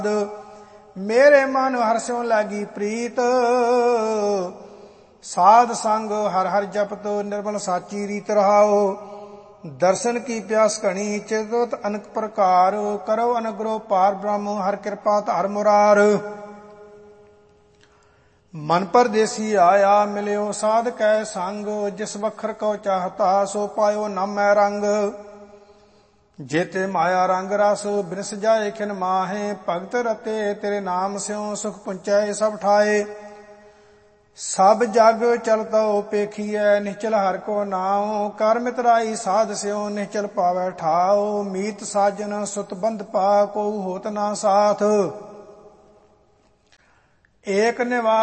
ਮੇਰੇ ਮਨ ਹਰਿ ਸਿਉ ਲਾਗੀ ਪ੍ਰੀਤ। ਸਾਧ ਸੰਗ ਹਰਿ ਹਰਿ ਜਪਤ ਨਿਰਮਲ ਸਾਚੀ ਰੀਤ ਰਹਾਓ। ਦਰਸ਼ਨ ਕੀ ਪਿਆਸ ਘਣੀ ਚਿਤਵ ਅਨਕ ਪ੍ਰਕਾਰ। ਕਰੋ ਅਨੁਗ੍ਰਹ ਪਾਰ ਬ੍ਰਹਮ ਹਰਿ ਕਿਰਪਾ ਧਾਰ ਮੁਰਾਰ। ਮਨ ਪਰਦੇਸੀ ਆਇਆ ਮਿਲਿਓ ਸਾਧ ਕੈ ਸੰਗ। ਜਿਸ ਵਖਰ ਕਉ ਚਾਹਤਾ ਸੋ ਪਾਇਓ ਨਾ ਮੈਂ ਰੰਗ। ਜੇਤੇ ਮਾਇਆ ਰੰਗ ਰਸ ਬਿਨਸ ਜਾਏ ਖਿਨ ਮਾਹੇ। ਭਗਤ ਰਤੇ ਤੇਰੇ ਨਾਮ ਸਿਉ ਸੁਖ ਪੁੰਚੈ ਸਭ ਠਾਏ। ਸਭ ਜਗ ਚਲਤਉ ਪੇਖੀਐ ਨਿਹਚਲ ਹਰਿ ਕੋ ਨਾਉ। ਕਰ ਮਿਤਰਾਈ ਸਾਧ ਸਿਉ ਨਿਹਚਲ ਪਾਵੈ ਠਾਉ। ਮੀਤ ਸਾਜਨ ਸੁਤ ਬੰਧ ਪਾ ਕੋ ਹੋਤ ਨਾ ਸਾਥ। ਏਕ ਨਿਵਾਸ